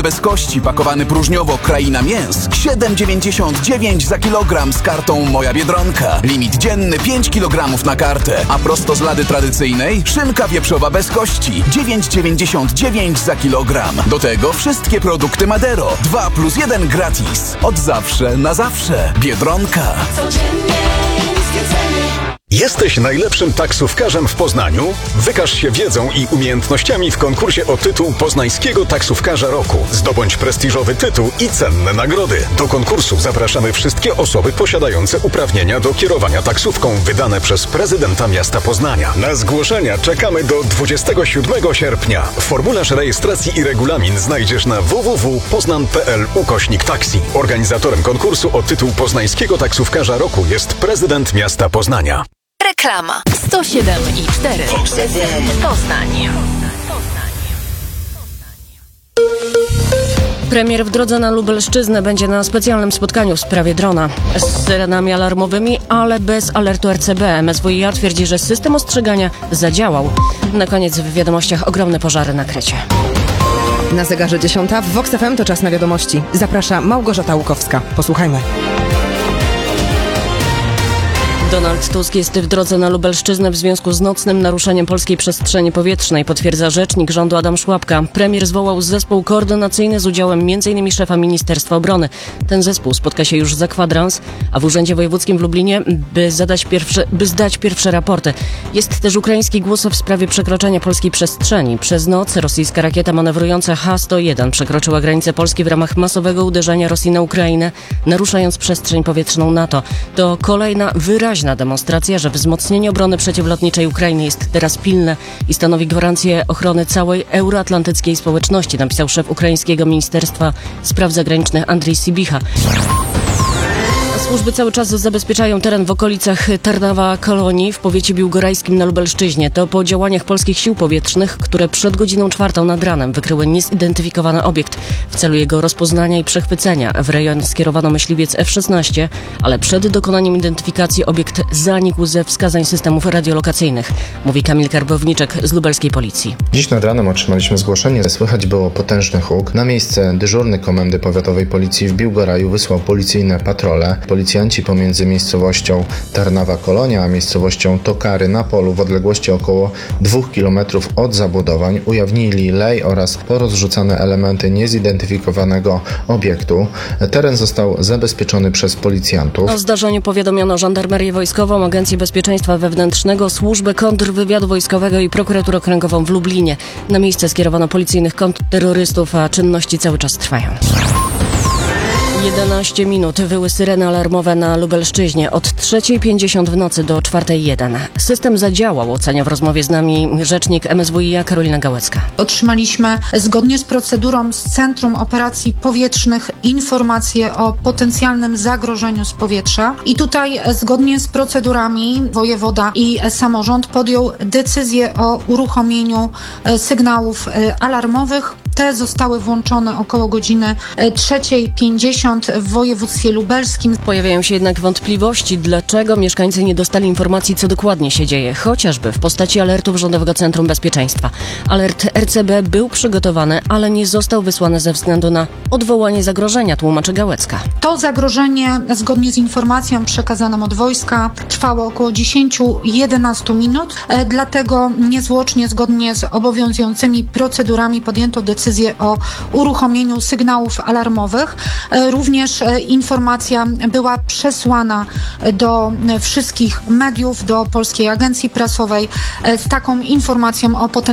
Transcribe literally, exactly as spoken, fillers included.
bez kości, pakowany próżniowo Kraina Mięs. siedem dziewięćdziesiąt dziewięć za kilogram z kartą Moja Biedronka. Limit dzienny pięć kilogramów na kartę. A prosto z lady tradycyjnej szynka wieprzowa bez kości. dziewięć dziewięćdziesiąt dziewięć za kilogram. Do tego wszystkie produkty Madero. dwa plus jeden gratis. Od zawsze na zawsze. Biedronka. Codziennie niskie ceny. Jesteś najlepszym taksówkarzem w Poznaniu? Wykaż się wiedzą i umiejętnościami w konkursie o tytuł Poznańskiego Taksówkarza Roku. Zdobądź prestiżowy tytuł i cenne nagrody. Do konkursu zapraszamy wszystkie osoby posiadające uprawnienia do kierowania taksówką wydane przez prezydenta miasta Poznania. Na zgłoszenia czekamy do dwudziestego siódmego sierpnia. Formularz rejestracji i regulamin znajdziesz na w w w kropka poznan kropka p l ukośnik taksi. Organizatorem konkursu o tytuł Poznańskiego Taksówkarza Roku jest prezydent miasta Poznania. Reklama sto siedem i cztery Poznań. Premier w drodze na Lubelszczyznę będzie na specjalnym spotkaniu w sprawie drona z syrenami alarmowymi, ale bez alertu R C B. M S W i A twierdzi, że system ostrzegania zadziałał. Na koniec w wiadomościach ogromne pożary na Krycie. Na zegarze dziesiąta w Vox F M to czas na wiadomości. Zaprasza Małgorzata Łukowska. Posłuchajmy. Donald Tusk jest w drodze na Lubelszczyznę w związku z nocnym naruszeniem polskiej przestrzeni powietrznej, potwierdza rzecznik rządu Adam Szłapka. Premier zwołał zespół koordynacyjny z udziałem między innymi szefa Ministerstwa Obrony. Ten zespół spotka się już za kwadrans, a w Urzędzie Wojewódzkim w Lublinie, by, zadać pierwsze, by zdać pierwsze raporty. Jest też ukraiński głos w sprawie przekroczenia polskiej przestrzeni. Przez noc rosyjska rakieta manewrująca H sto jeden przekroczyła granicę Polski w ramach masowego uderzenia Rosji na Ukrainę, naruszając przestrzeń powietrzną NATO. To kolejna wyraźna demonstracja, że wzmocnienie obrony przeciwlotniczej Ukrainy jest teraz pilne i stanowi gwarancję ochrony całej euroatlantyckiej społeczności, napisał szef ukraińskiego Ministerstwa Spraw Zagranicznych Andrii Sibicha. Służby cały czas zabezpieczają teren w okolicach Tarnawa Kolonii w powiecie biłgorajskim na Lubelszczyźnie. To po działaniach polskich sił powietrznych, które przed godziną czwartą nad ranem wykryły niezidentyfikowany obiekt w celu jego rozpoznania i przechwycenia. W rejon skierowano myśliwiec F szesnaście, ale przed dokonaniem identyfikacji obiekt zanikł ze wskazań systemów radiolokacyjnych, mówi Kamil Karbowniczek z lubelskiej policji. Dziś nad ranem otrzymaliśmy zgłoszenie, słychać było potężny huk. Na miejsce dyżurny Komendy Powiatowej Policji w Biłgoraju wysłał policyjne patrole. Policjanci pomiędzy miejscowością Tarnawa Kolonia a miejscowością Tokary na polu w odległości około dwóch kilometrów od zabudowań ujawnili lej oraz porozrzucane elementy niezidentyfikowanego obiektu. Teren został zabezpieczony przez policjantów. O zdarzeniu powiadomiono Żandarmerię Wojskową, Agencję Bezpieczeństwa Wewnętrznego, Służbę Kontrwywiadu Wojskowego i Prokuraturę Okręgową w Lublinie. Na miejsce skierowano policyjnych kontrterrorystów, a czynności cały czas trwają. jedenaście minut wyły syreny alarmowe na Lubelszczyźnie od trzeciej pięćdziesiąt w nocy do czwartej jeden. System zadziałał, ocenia w rozmowie z nami rzecznik M S W i A Karolina Gałecka. Otrzymaliśmy zgodnie z procedurą z Centrum Operacji Powietrznych informacje o potencjalnym zagrożeniu z powietrza i tutaj zgodnie z procedurami wojewoda i samorząd podjął decyzję o uruchomieniu sygnałów alarmowych. Te zostały włączone około godziny trzeciej pięćdziesiąt w województwie lubelskim. Pojawiają się jednak wątpliwości, dlaczego mieszkańcy nie dostali informacji, co dokładnie się dzieje, chociażby w postaci alertów Rządowego Centrum Bezpieczeństwa. Alert R C B był przygotowany, ale nie został wysłany ze względu na odwołanie zagrożenia, tłumaczy Gałecka. To zagrożenie, zgodnie z informacją przekazaną od wojska, trwało około dziesięć do jedenastu minut, dlatego niezwłocznie, zgodnie z obowiązującymi procedurami podjęto decyzję o uruchomieniu sygnałów alarmowych. Również informacja była przesłana do wszystkich mediów, do Polskiej Agencji Prasowej z taką informacją o potencjalnym